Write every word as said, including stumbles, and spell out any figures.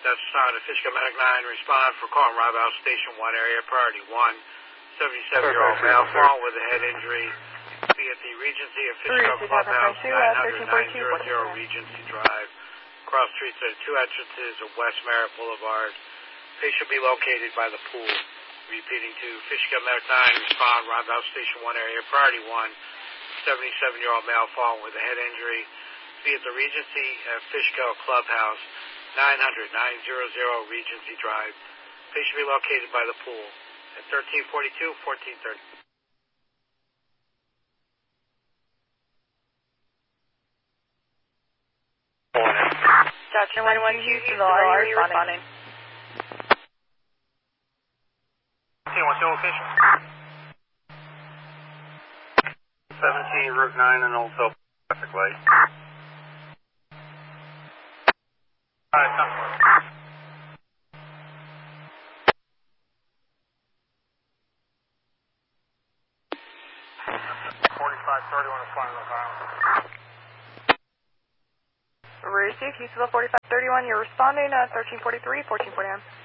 That's assigned to Fishkill Medic nine. Respond for call and Rob House Station one area. Priority one. seventy-seven-year-old male fall with a head injury. Be at the Regency of Fishkill Clubhouse, nine hundred nine hundred Regency Drive. Cross streets at two entrances of West Merritt Boulevard. Patient be located by the pool. Repeating to Fishkill Medic nine. Respond Rob House Station one area. Priority one. seventy-seven-year-old male fall with a head injury. Be at the Regency at Fishkill Clubhouse, nine hundred nine hundred Regency Drive. Patient be located by the pool at thirteen forty-two, fourteen thirty. Gotcha, one one two, Civil, are you responding? Okay, what's your location? seventeen Route nine and Old South traffic light. Alright, come. forty-five thirty-one is flying Long Island. Receive, Houston forty-five thirty-one, you're responding at thirteen forty-three, fourteen forty-nine.